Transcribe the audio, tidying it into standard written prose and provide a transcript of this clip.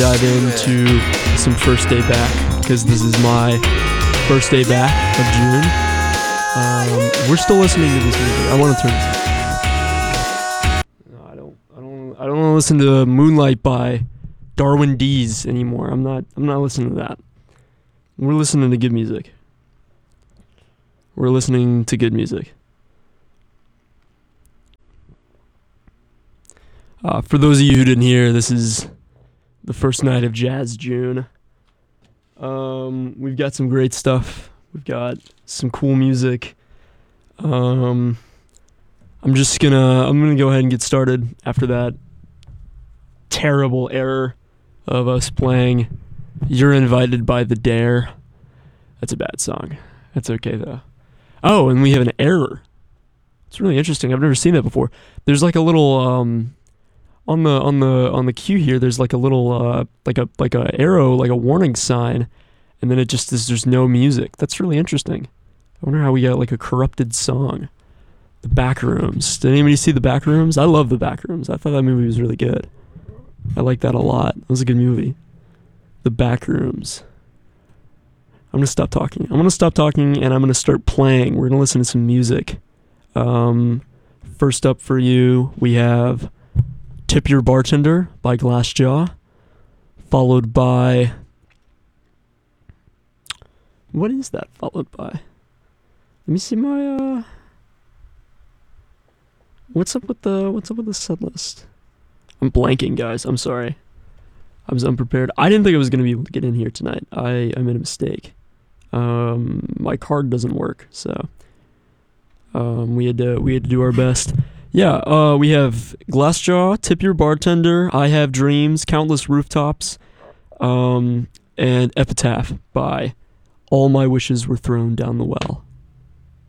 dive into some first day back because this is my first day back of June. We're still listening to this music. I want to turn this. No, I don't want to listen to Moonlight by Darwin Dees anymore. I'm not listening to that. We're listening to good music. We're listening to good music. For those of you who didn't hear, this is the first night of Jazz June. We've got some great stuff. We've got some cool music. I'm gonna go ahead and get started after that terrible error of us playing You're Invited by the Dare. That's a bad song. That's okay though. Oh, and we have an error. It's really interesting. I've never seen that before. There's like a little on the cue here. There's like a little like a arrow, like a warning sign, and then it just is. There's no music. That's really interesting. I wonder how we got like a corrupted song. The Backrooms. Did anybody see The Backrooms? I love The Backrooms. I thought that movie was really good. I like that a lot. It was a good movie. The Backrooms. I'm going to stop talking. I'm going to stop talking and I'm going to start playing. We're going to listen to some music. First up for you, we have Tip Your Bartender by Glassjaw, followed by... What is that followed by? Let me see my... What's up with the set list? I'm blanking, guys. I'm sorry. I was unprepared. I didn't think I was going to be able to get in here tonight. I made a mistake. My card doesn't work, so we had to do our best. Yeah, we have Glassjaw, Tip Your Bartender, I Have Dreams, Countless Rooftops, and Epitaph by All My Wishes Were Thrown Down the Well.